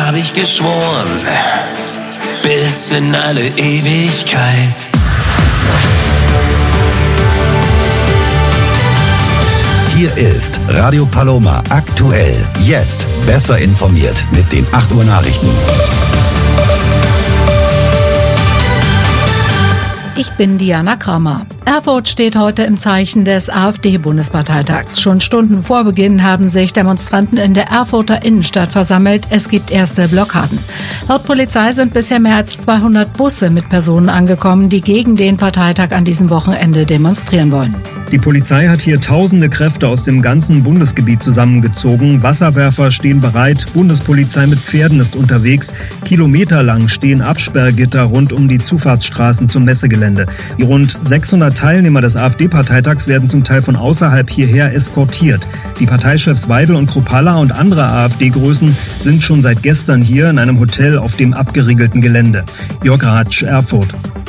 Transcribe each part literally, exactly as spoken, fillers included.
hab ich geschworen, bis in alle Ewigkeit. Hier ist Radio Paloma aktuell. Jetzt besser informiert mit den acht Uhr Nachrichten. Ich bin Diana Kramer. Erfurt steht heute im Zeichen des AfD-Bundesparteitags. Schon Stunden vor Beginn haben sich Demonstranten in der Erfurter Innenstadt versammelt. Es gibt erste Blockaden. Laut Polizei sind bisher mehr als zweihundert Busse mit Personen angekommen, die gegen den Parteitag an diesem Wochenende demonstrieren wollen. Die Polizei hat hier tausende Kräfte aus dem ganzen Bundesgebiet zusammengezogen. Wasserwerfer stehen bereit, Bundespolizei mit Pferden ist unterwegs. Kilometerlang stehen Absperrgitter rund um die Zufahrtsstraßen zum Messegelände. Die rund sechshundert Teilnehmer des AfD-Parteitags werden zum Teil von außerhalb hierher eskortiert. Die Parteichefs Weidel und Kruppalla und andere AfD-Größen sind schon seit gestern hier in einem Hotel auf dem abgeriegelten Gelände. Jörg Ratsch, Erfurt.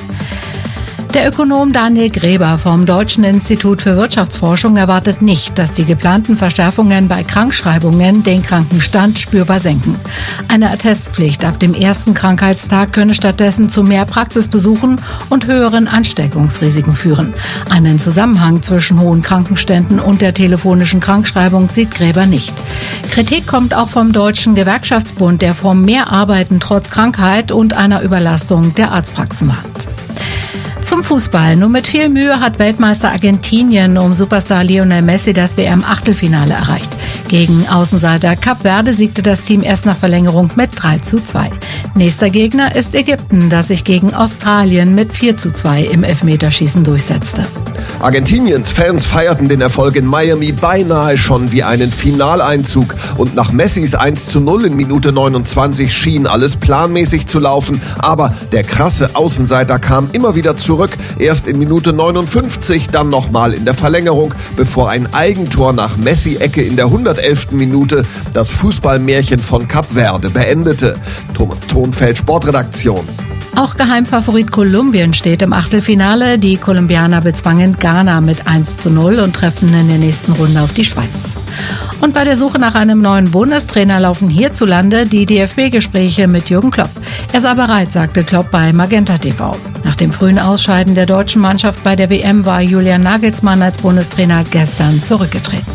Der Ökonom Daniel Gräber vom Deutschen Institut für Wirtschaftsforschung erwartet nicht, dass die geplanten Verschärfungen bei Krankschreibungen den Krankenstand spürbar senken. Eine Attestpflicht ab dem ersten Krankheitstag könne stattdessen zu mehr Praxisbesuchen und höheren Ansteckungsrisiken führen. Einen Zusammenhang zwischen hohen Krankenständen und der telefonischen Krankschreibung sieht Gräber nicht. Kritik kommt auch vom Deutschen Gewerkschaftsbund, der vor mehr Arbeiten trotz Krankheit und einer Überlastung der Arztpraxen warnt. Zum Fußball. Nur mit viel Mühe hat Weltmeister Argentinien um Superstar Lionel Messi das W M-Achtelfinale erreicht. Gegen Außenseiter Kap Verde siegte das Team erst nach Verlängerung mit drei zu zwei. Nächster Gegner ist Ägypten, das sich gegen Australien mit vier zu zwei im Elfmeterschießen durchsetzte. Argentiniens Fans feierten den Erfolg in Miami beinahe schon wie einen Finaleinzug. Und nach Messis eins zu null in Minute neunundzwanzig schien alles planmäßig zu laufen. Aber der krasse Außenseiter kam immer wieder zurück. Erst in Minute neunundfünfzig, dann nochmal in der Verlängerung, bevor ein Eigentor nach Messi-Ecke in der hundertelften Minute das Fußballmärchen von Kap Verde beendete. Thomas Thonfeld, Sportredaktion. Auch Geheimfavorit Kolumbien steht im Achtelfinale. Die Kolumbianer bezwangen Ghana mit eins zu null und treffen in der nächsten Runde auf die Schweiz. Und bei der Suche nach einem neuen Bundestrainer laufen hierzulande die D F B-Gespräche mit Jürgen Klopp. Er sei bereit, sagte Klopp bei Magenta T V. Nach dem frühen Ausscheiden der deutschen Mannschaft bei der W M war Julian Nagelsmann als Bundestrainer gestern zurückgetreten.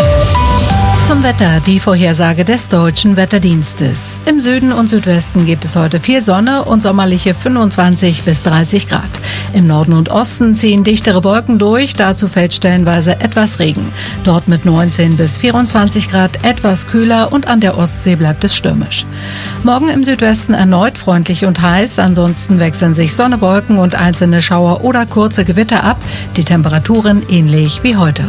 Zum Wetter, die Vorhersage des Deutschen Wetterdienstes. Im Süden und Südwesten gibt es heute viel Sonne und sommerliche fünfundzwanzig bis dreißig Grad. Im Norden und Osten ziehen dichtere Wolken durch, dazu fällt stellenweise etwas Regen. Dort mit neunzehn bis vierundzwanzig Grad etwas kühler und an der Ostsee bleibt es stürmisch. Morgen im Südwesten erneut freundlich und heiß, ansonsten wechseln sich Sonne, Wolken und einzelne Schauer oder kurze Gewitter ab. Die Temperaturen ähnlich wie heute.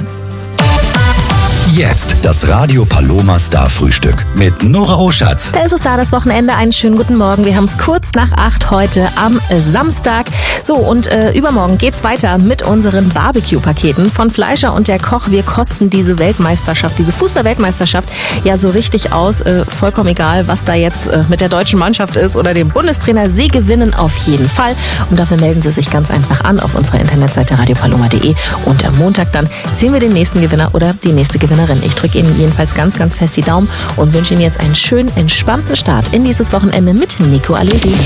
Jetzt das Radio Paloma Star Frühstück mit Nora Oschatz. Da ist es da, das Wochenende. Einen schönen guten Morgen. Wir haben es kurz nach acht heute am Samstag. So, und äh, übermorgen geht's weiter mit unseren Barbecue-Paketen von Fleischer und der Koch. Wir kosten diese Weltmeisterschaft, diese Fußball-Weltmeisterschaft ja so richtig aus. Äh, vollkommen egal, was da jetzt äh, mit der deutschen Mannschaft ist oder dem Bundestrainer. Sie gewinnen auf jeden Fall. Und dafür melden Sie sich ganz einfach an auf unserer Internetseite radio paloma punkt de. Und am Montag dann ziehen wir den nächsten Gewinner oder die nächste Gewinnerin. Ich drücke Ihnen jedenfalls ganz, ganz fest die Daumen und wünsche Ihnen jetzt einen schönen, entspannten Start in dieses Wochenende mit Nico Alesi.